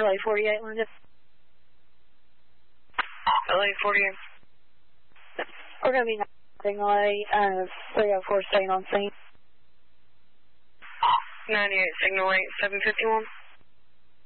LA 48, Linda. LA 48. We're going to be signal 304 staying on scene. 98, signal 8, 751.